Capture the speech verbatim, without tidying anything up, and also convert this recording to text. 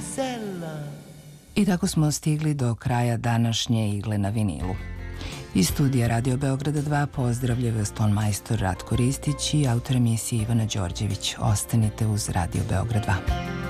I tako smo stigli do kraja današnje Igle na vinilu. Iz studija Radio Beograda dva pozdravlja vas tonmajstor Ratko Ristić i autor emisije Ivana Đorđević. Ostanite uz Radio Beograd dva.